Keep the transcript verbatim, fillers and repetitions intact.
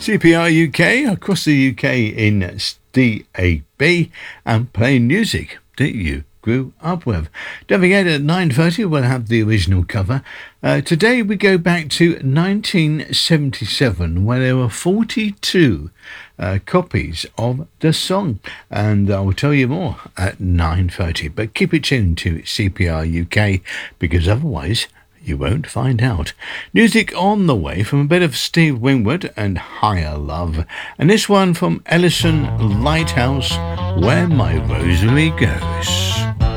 C P R U K, across the U K in D A B, and playing music that you grew up with. Don't forget, at nine thirty we'll have the original cover. Uh, today we go back to nineteen seventy-seven, where there were forty-two uh, copies of the song, and I will tell you more at nine thirty. But keep it tuned to C P R U K, because otherwise you won't find out. Music on the way from a bit of Steve Winwood and Higher Love, and this one from Ellison Lighthouse, Where My Rosary Goes.